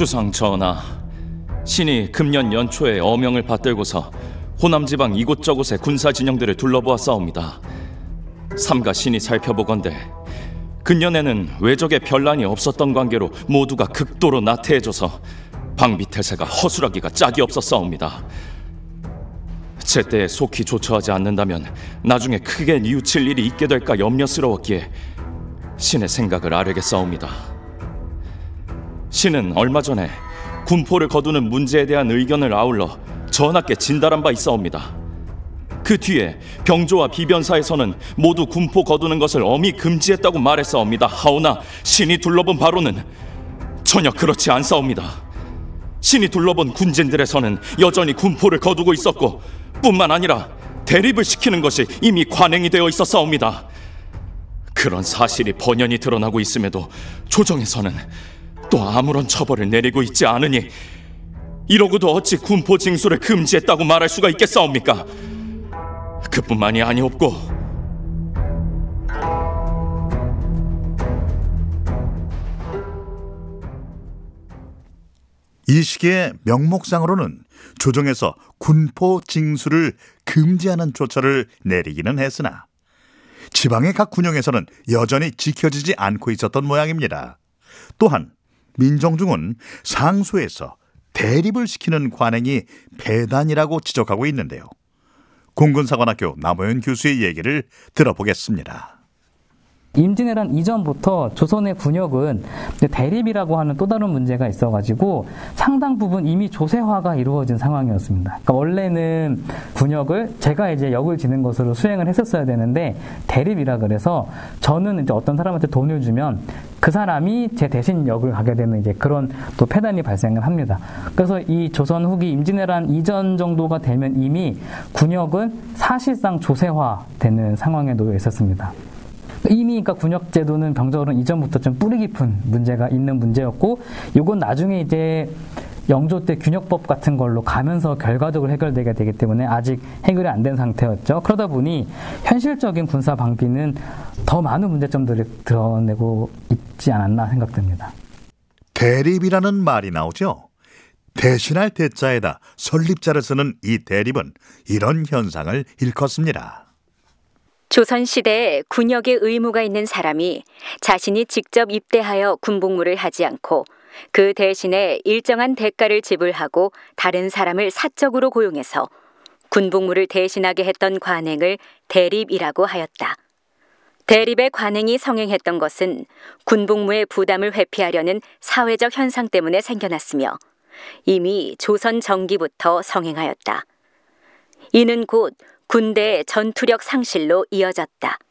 주상 전하, 신이 금년 연초에 어명을 받들고서 호남 지방 이곳저곳의 군사 진영들을 둘러보았사옵니다. 삼가 신이 살펴보건대 근년에는 외적의 변란이 없었던 관계로 모두가 극도로 나태해져서 방비태세가 허술하기가 짝이 없었사옵니다. 제때에 속히 조처하지 않는다면 나중에 크게 뉘우칠 일이 있게 될까 염려스러웠기에 신의 생각을 아뢰겠사옵니다. 신은 얼마 전에 군포를 거두는 문제에 대한 의견을 아울러 전하께 진달한 바 있사옵니다. 그 뒤에 병조와 비변사에서는 모두 군포 거두는 것을 엄히 금지했다고 말했사옵니다. 하오나 신이 둘러본 바로는 전혀 그렇지 않사옵니다. 신이 둘러본 군진들에서는 여전히 군포를 거두고 있었고 뿐만 아니라 대립을 시키는 것이 이미 관행이 되어 있었사옵니다. 그런 사실이 번연히 드러나고 있음에도 조정에서는 또 아무런 처벌을 내리고 있지 않으니 이러고도 어찌 군포 징수를 금지했다고 말할 수가 있겠사옵니까? 그뿐만이 아니옵고 이 시기에 명목상으로는 조정에서 군포 징수를 금지하는 조처를 내리기는 했으나 지방의 각 군영에서는 여전히 지켜지지 않고 있었던 모양입니다. 또한 민정중은 상소에서 대립을 시키는 관행이 배단이라고 지적하고 있는데요. 공군사관학교 남호연 교수의 얘기를 들어보겠습니다. 임진왜란 이전부터 조선의 군역은 대립이라고 하는 또 다른 문제가 있어가지고 상당 부분 이미 조세화가 이루어진 상황이었습니다. 그러니까 원래는 군역을 제가 이제 역을 지는 것으로 수행을 했었어야 되는데 대립이라 그래서 저는 이제 어떤 사람한테 돈을 주면 그 사람이 제 대신 역을 가게 되는 이제 그런 또 폐단이 발생을 합니다. 그래서 이 조선 후기 임진왜란 이전 정도가 되면 이미 군역은 사실상 조세화되는 상황에 놓여 있었습니다. 이미 그러니까 군역제도는 병적으로는 이전부터 좀 뿌리 깊은 문제가 있는 문제였고 이건 나중에 이제 영조 때 균역법 같은 걸로 가면서 결과적으로 해결되게 되기 때문에 아직 해결이 안 된 상태였죠. 그러다 보니 현실적인 군사 방비는 더 많은 문제점들을 드러내고 있지 않았나 생각됩니다. 대립이라는 말이 나오죠. 대신할 대자에다 설립자를 쓰는 이 대립은 이런 현상을 일컫습니다. 조선시대에 군역의 의무가 있는 사람이 자신이 직접 입대하여 군복무를 하지 않고 그 대신에 일정한 대가를 지불하고 다른 사람을 사적으로 고용해서 군복무를 대신하게 했던 관행을 대립이라고 하였다. 대립의 관행이 성행했던 것은 군복무의 부담을 회피하려는 사회적 현상 때문에 생겨났으며 이미 조선 정기부터 성행하였다. 이는 곧 군대의 전투력 상실로 이어졌다.